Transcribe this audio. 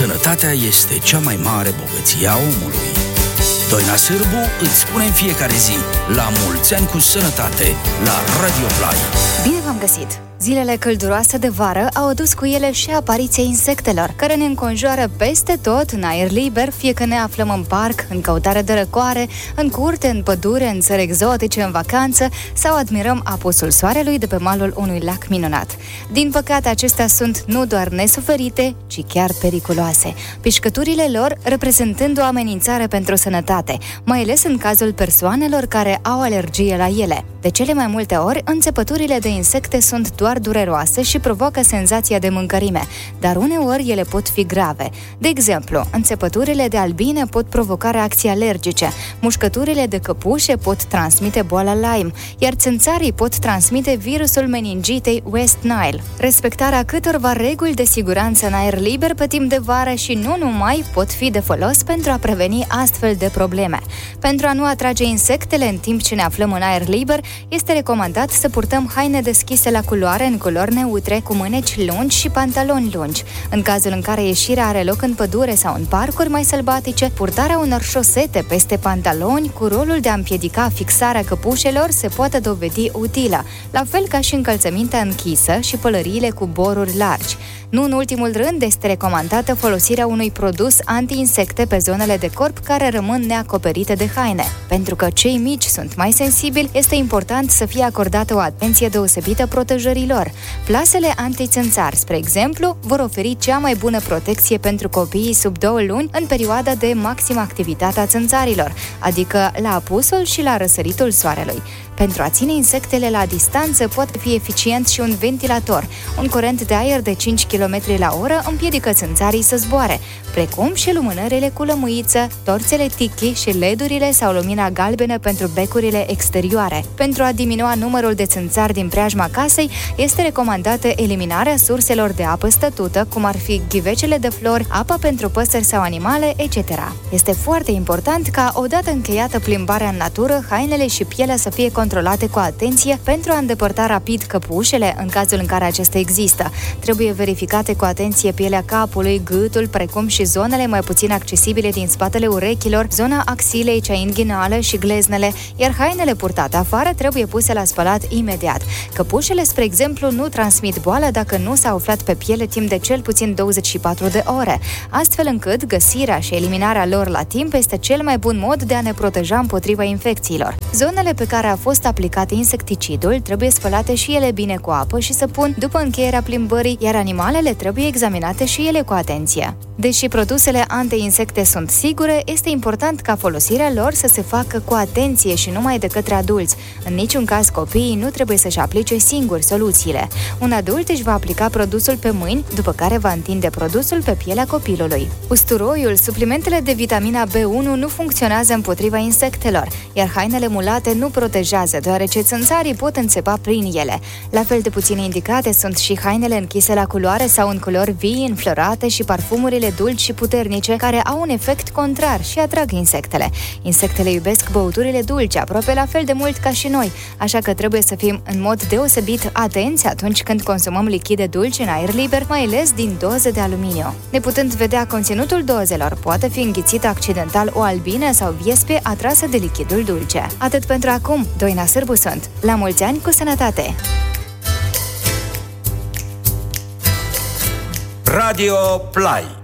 Sănătatea este cea mai mare bogăție a omului. Doina Sârbu îți spune în fiecare zi: la mulți ani cu sănătate, la Radio Play. Bine v-am găsit! Zilele călduroase de vară au adus cu ele și apariția insectelor, care ne înconjoară peste tot în aer liber, fie că ne aflăm în parc, în căutare de răcoare, în curte, în pădure, în țări exotice, în vacanță, sau admirăm apusul soarelui de pe malul unui lac minunat. Din păcate, acestea sunt nu doar nesuferite, ci chiar periculoase, pișcăturile lor reprezentând o amenințare pentru sănătate, mai ales în cazul persoanelor care au alergie la ele. De cele mai multe ori, înțepăturile de insecte sunt doar dureroase și provoacă senzația de mâncărime, dar uneori ele pot fi grave. De exemplu, înțepăturile de albine pot provoca reacții alergice, mușcăturile de căpușe pot transmite boala Lyme, iar țânțarii pot transmite virusul meningitei West Nile. Respectarea câtorva reguli de siguranță în aer liber pe timp de vară și nu numai pot fi de folos pentru a preveni astfel de probleme. Pentru a nu atrage insectele în timp ce ne aflăm în aer liber, este recomandat să purtăm haine deschise la culoare în culori neutre, cu mâneci lungi și pantaloni lungi. În cazul în care ieșirea are loc în pădure sau în parcuri mai sălbatice, purtarea unor șosete peste pantaloni cu rolul de a împiedica fixarea căpușelor se poate dovedi utilă, la fel ca și încălțămintea închisă și pălăriile cu boruri largi. Nu în ultimul rând, este recomandată folosirea unui produs anti-insecte pe zonele de corp care rămân neacoperite de haine. Pentru că cei mici sunt mai sensibili, este important să fie acordată o atenție deosebită protejării lor. Plasele antițânțar, spre exemplu, vor oferi cea mai bună protecție pentru copiii sub 2 luni în perioada de maximă activitate a țânțarilor, adică la apusul și la răsăritul soarelui. Pentru a ține insectele la distanță poate fi eficient și un ventilator. Un curent de aer de 5 km la oră împiedică țânțarii să zboare, precum și lumânările cu lămâiță, torțele tiki și LED-urile sau lumina galbenă pentru becurile exterioare. Pentru a diminua numărul de țânțari din preajma casei, este recomandată eliminarea surselor de apă stătută, cum ar fi ghivecele de flori, apa pentru păsări sau animale, etc. Este foarte important ca, odată încheiată plimbarea în natură, hainele și pielea să fie controlate cu atenție pentru a îndepărta rapid căpușele în cazul în care acestea există. Trebuie verificate cu atenție pielea capului, gâtul, precum și zonele mai puțin accesibile din spatele urechilor, zona axilei, cea inghinală și gleznele, iar hainele purtate afară trebuie puse la spălat imediat. Căpușele, spre exemplu, nu transmit boală dacă nu s-au aflat pe piele timp de cel puțin 24 de ore, astfel încât găsirea și eliminarea lor la timp este cel mai bun mod de a ne proteja împotriva infecțiilor. Zonele pe care a fost aplicat insecticidul trebuie spălate și ele bine cu apă și săpun după încheierea plimbării, iar animalele trebuie examinate și ele cu atenție. Deși produsele anti-insecte sunt sigure, este important ca folosirea lor să se facă cu atenție și numai de către adulți. În niciun caz copiii nu trebuie să-și aplice singuri soluțiile. Un adult își va aplica produsul pe mâini, după care va întinde produsul pe pielea copilului. Usturoiul, suplimentele de vitamina B1 nu funcționează împotriva insectelor, iar hainele mulate nu protejează, deoarece țânțarii pot înțepa prin ele. La fel de puțin indicate sunt și hainele închise la culoare sau în culori vii, înflorate, și parfumurile dulci și puternice, care au un efect contrar și atrag insectele. Insectele iubesc băuturile dulci aproape la fel de mult ca și noi, așa că trebuie să fim în mod deosebit atenți atunci când consumăm lichide dulci în aer liber, mai ales din doze de aluminiu. Neputând vedea conținutul dozelor, poate fi înghițită accidental o albină sau viespie atrasă de lichidul dulce. Atât pentru acum, Doina Sârbu sunt. La mulți ani cu sănătate! Radio Play.